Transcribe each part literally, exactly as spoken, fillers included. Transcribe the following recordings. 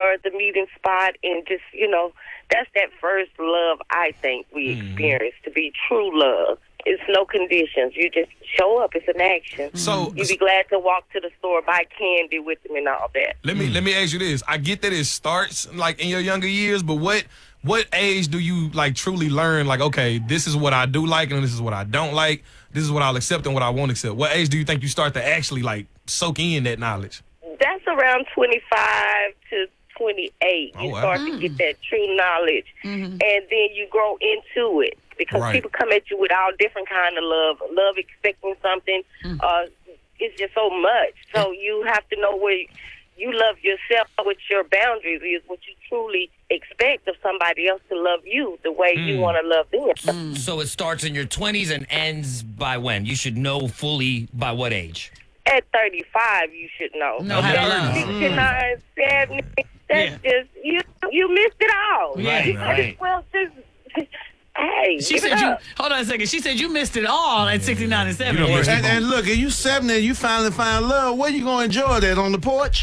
or the meeting spot, and just, you know, that's that first love I think we mm-hmm. experience to be true love. It's no conditions. You just show up. It's an action. So you'd be glad to walk to the store, buy candy with them, and all that. Let me mm. let me ask you this. I get that it starts like in your younger years, but what what age do you like truly learn? Like, okay, this is what I do like, and this is what I don't like. This is what I'll accept and what I won't accept. What age do you think you start to actually like soak in that knowledge? That's around twenty-five to twenty-eight. Oh, you wow. start mm. to get that true knowledge, mm-hmm. and then you grow into it. Because right. people come at you with all different kind of love, love expecting something. Mm. Uh, it's just so much. So you have to know where you love yourself, what your boundaries is, what you truly expect of somebody else to love you the way mm. you want to love them. Mm. So it starts in your twenties and ends by when? You should know fully by what age? At thirty-five, you should know. No, at sixty-nine, seventy, that's yeah. just, you you missed it all. Right, right. Well, just... Hey, she said you. Hold on a second. She said you missed it all at sixty-nine and seventy. And, and look, if you seventy and you finally find love, where you gonna enjoy that, on the porch?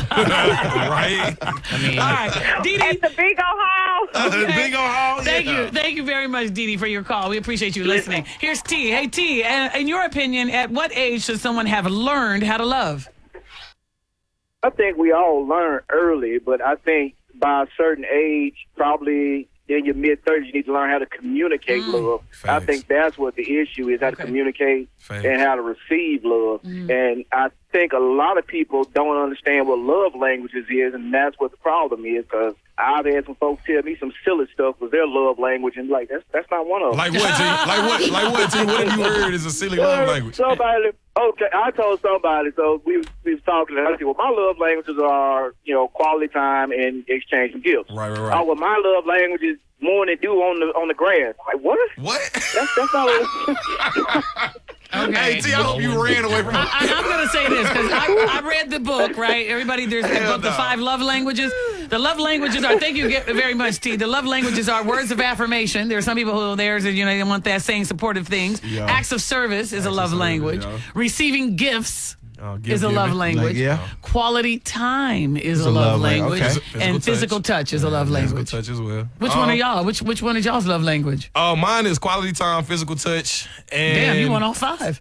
Right. I mean, all right, Dee Dee. At the big old hall. Okay. Big old hall. Thank yeah. you, thank you very much, Dee Dee, for your call. We appreciate you listening. Here's T. Hey T, in your opinion, at what age should someone have learned how to love? I think we all learn early, but I think by a certain age, probably in your mid-thirties, you need to learn how to communicate mm. love. Facts. I think that's what the issue is, how okay. to communicate Facts. and how to receive love. Mm. And I think a lot of people don't understand what love languages is, and that's what the problem is, because I've had some folks tell me some silly stuff was their love language, and like, that's that's not one of them. Like what, T? Like what? Like what, T? What have you heard is a silly love language? Somebody, okay, I told somebody, so we, we was talking, and I said, well, my love languages are, you know, quality time and exchanging gifts. Right, right, right. Oh, well, my love language is mowing dew on the on the grass. Like, what? What? That's, that's not what Okay. Hey, T, I hope you ran away from I, I, I'm going to say this because I, I read the book, right? Everybody, there's the book, no. The Five Love Languages. The love languages are, thank you very much, T. The love languages are words of affirmation. There are some people who, theirs, you know, they want that saying supportive things. Yeah. Acts of service is Acts a love service, language. yeah. Receiving gifts Oh, give, is a give love it. language. Like, yeah. Quality time is It's a, a love, love language. language. Okay. And Physical physical touch, touch. is a love Physical language. touch as well. Which um, one are y'all? Which which one is y'all's love language? Oh, uh, mine is quality time, physical touch, and Damn, you want all five.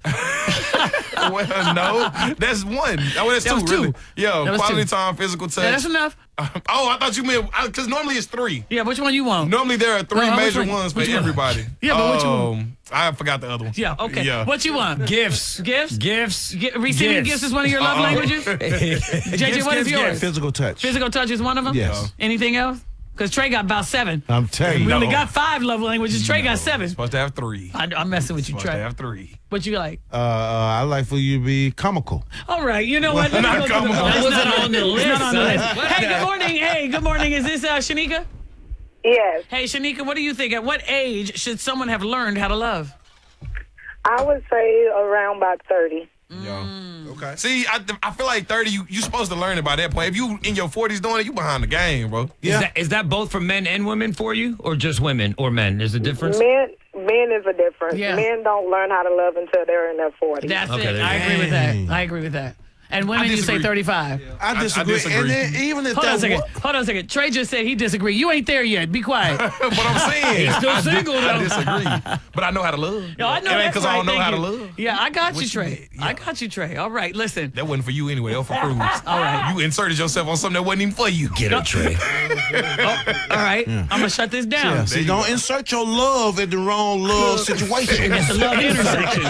Well, no, that's one. Oh, that's That two, was two. really. Yo, That was quality two. time, physical touch. Yeah, that's enough. Oh, I thought you meant because normally it's three. Yeah, which one you want? Normally there are three Uh, which major one? ones for Which one? everybody. Yeah, but which one? Um, I forgot the other one. Yeah, okay. Yeah. What you want? Gifts. Gifts? Gifts. Gi- receiving gifts. Gifts. is one of your love Uh-uh. languages? J J, what is yours? Physical touch. Physical touch is one of them? Yes. Anything else? Because Trey got about seven. I'm telling you. We only No. got five love languages. Trey got seven. Supposed to have three. I, I'm messing with you, Supposed to Trey. have three. What you like? Uh, uh, I like for you to be comical. All right, you know what? Let me Not go to the comical. That's Wasn't not on the it's list, not on the son. list. What Hey, the- good morning. Hey, good morning. Is this uh, Shanika? Yes. Hey, Shanika, what do you think? At what age should someone have learned how to love? I would say around about thirty. Yo. Okay. See, I, I feel like thirty, you you supposed to learn it by that point. If you in your forties doing it, you behind the game, bro. Yeah. Is that, is that both for men and women for you, or just women or men? There's a difference? Men, men is a difference. Yeah. Men don't learn how to love until they're in their forties. That's Okay, it. there I you agree with Dang. that. I agree with that. And women, you say disagree. thirty-five. I I disagree. disagree. And then even if Hold on a that second. wa- Hold on a second. Trey just said he disagreed. You ain't there yet. Be quiet. But I'm saying. He's still I di- single, I though. disagree. But I know how to love. No, I know It ain't that's because right. I don't know Thank how to you. love. Yeah, I got What you, you Trey. mean? I Yeah. got you, Trey. All right, listen. That wasn't for you anyway. That was for Cruz. All right. You inserted yourself on something that wasn't even for you. Get it, Trey. All right. I'm going to shut this down. Yeah, see, don't insert your love in the wrong love situation. It's the love intersection.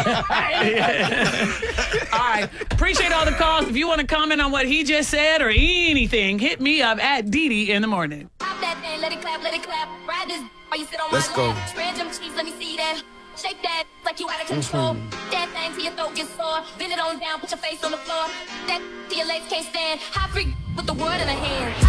All right. Appreciate all the calls. If you want to comment on what he just said or anything, hit me up at Dee Dee in the morning. Pop that thing, let it clap, let it clap. Ride this while you sit on Let's my go. lap. Spread them cheeks, let me see that. Shake that like you out of control. That thing till your throat gets sore. Bend it on down, put your face on the floor. That till your legs can't stand. High freak with the world in a hand.